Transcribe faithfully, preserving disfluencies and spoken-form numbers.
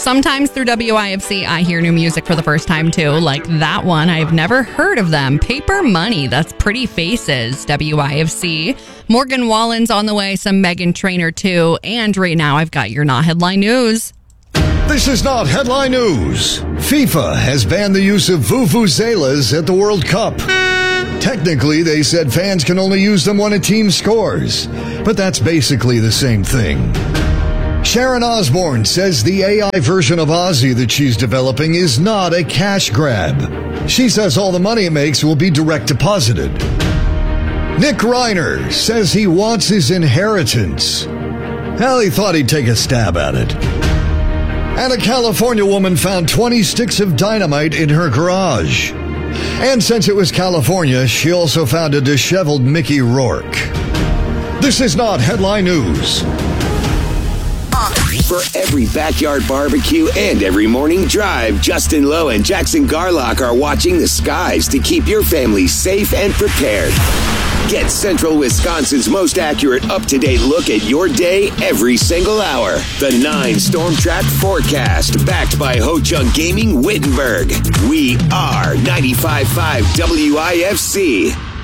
Sometimes through W I F C, I hear new music for the first time, too. Like that one. I've never heard of them. Paper Money. That's Pretty Faces, W I F C. Morgan Wallen's on the way. Some Meghan Trainor, too. And right now, I've got your Not Headline News. This is not headline news. FIFA has banned the use of vuvuzelas at the World Cup. Technically, they said fans can only use them when a team scores, but that's basically the same thing. Sharon Osbourne says the A I version of Ozzy that she's developing is not a cash grab. She says all the money it makes will be direct deposited. Nick Reiner says he wants his inheritance. Hell, he thought he'd take a stab at it. And a California woman found twenty sticks of dynamite in her garage. And since it was California, she also found a disheveled Mickey Rourke. This is not headline news. For every backyard barbecue and every morning drive, Justin Lowe and Jackson Garlock are watching the skies to keep your family safe and prepared. Get Central Wisconsin's most accurate, up-to-date look at your day every single hour. The nine Storm Track Forecast, backed by Ho Chunk Gaming Wittenberg. We are ninety-five point five W I F C.